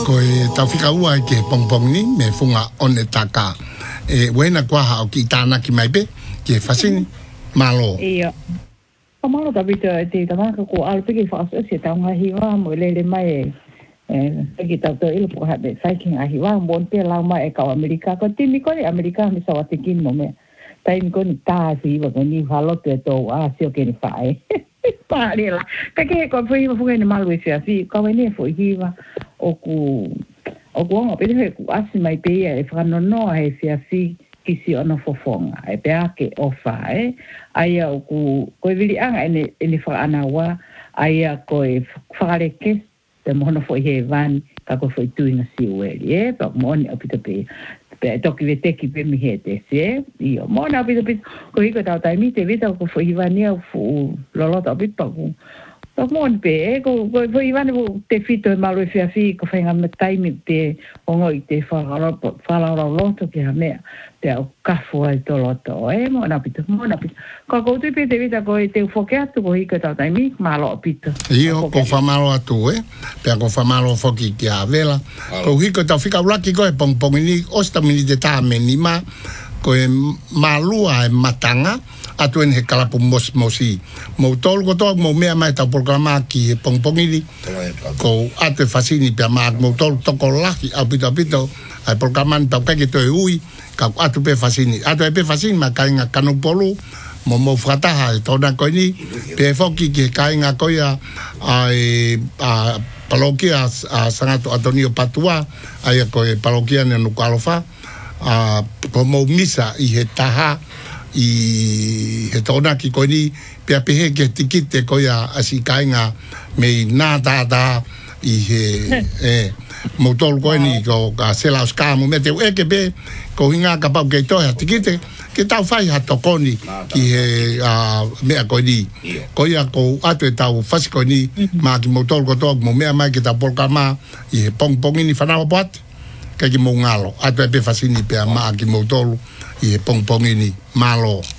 ko e tawhika ua ke pongpong ni me funga one taka e wena kwa ha o ki tāna ki mai pe ke fasini malo ia Kamalo tabito te tamaka ko alpe ke fa so se tanga hiwa mo le mai ki tato il po ha be fighting a hiwa mo te la mai ka Amerika ko timi ko Amerika mi sa watikin mo me tai ko ni ta si wa ko ni halo te to a si o ke ni fai pa le la ka ke ko foi fu ni malu si ka ni foi hiwa o ku ngo pe ku asi mai pe e fa no e si kisi ona fofonga e pe ake ofa ai ku ko vili anga ene fa ana wa ai ko e fare ke te mono foi he van ka ko foi tuinga si weli pa mon apita pe to ki vete ki pe mi hete se io mon apita pe ko iko ta mi te vita ko foi vania fu lolo ta bit pa ku to mon pe ko foi van te fito malo fi ko fa ngam time te ongo te fa lo to ki ha me te o kafo ai toloto mo na pito ko te pite vita ko te fokeatu ko ika ta mi malo pito io ko fa malo atu pe ko fa malo foki ki a vela ko hiko ta fika laki ko e pong ni osta mini de ta menima ko e malua e matanga atu en he kalapu mosi mo tol ko to mo mea mai ta programa ki pong ni ko atu fasini pe ma mo tol to ko laki a pito ai programa ta ka ki to ui ka atu pe fasini ma ka nga kanopolo mo frata ha to na ko ni pe foki ke ka nga ko ya ai a parokia a Santo Antonio Patua ai ko parokia no Kalofa a como misa i he taha i he tona ki ko ni pe pe ke tikite ko ya asi ka nga me nada da i he motor ko ni ko ka sela ska mo mete e ke be ko hinga ka pa ke to ya tikite ke tau fai ha tokoni ki he me ko ni ko ya ko ate tau fasi ko ni ma ki motor ko to mo me mai ke ta por kama i pong ni fana pot ke ki mo ngalo ate pe fasi ni pe ma ki motor i pong ni malo